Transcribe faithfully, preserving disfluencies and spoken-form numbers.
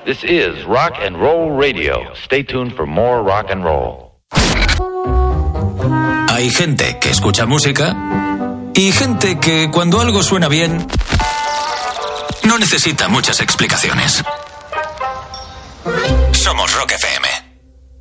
This is Rock and Roll Radio. Stay tuned for more rock and roll. Hay gente que escucha música y gente que cuando algo suena bien no necesita muchas explicaciones. Somos Rock F M.